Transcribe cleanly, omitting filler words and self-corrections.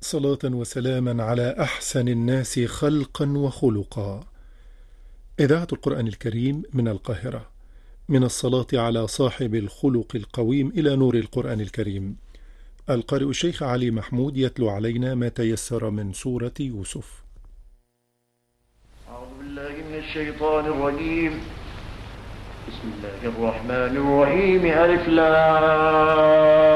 صلاة وسلاما على أحسن الناس خلقا وخلقا. إذاعة القرآن الكريم من القاهرة، من الصلاة على صاحب الخلق القويم إلى نور القرآن الكريم. القارئ الشيخ علي محمود يتلو علينا ما تيسر من سورة يوسف. أعوذ بالله من الشيطان الرجيم. بسم الله الرحمن الرحيم. ألف لام